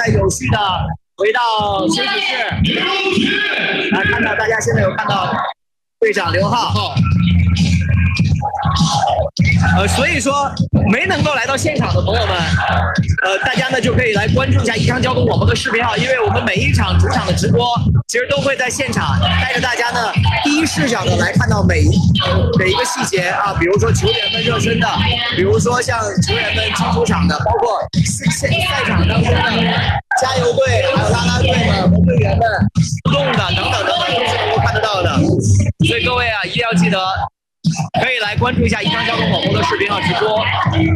再有序的回到休息室。看到大家现在有看到队长刘浩。所以说没能够来到现场的朋友们，大家呢就可以来关注一下宜昌交通广播的视频号，因为我们每一场主场的直播，其实都会在现场带着大家呢第一视角的来看到每一个细节啊，比如说球员们热身的，比如说像球员们进出场的，包括赛场当中的加油队，还有啦啦队们和队员们互动的等等等等，都是能够看得到的。所以各位啊，一定要记得。可以来关注一下宜昌交通广播的视频号直播。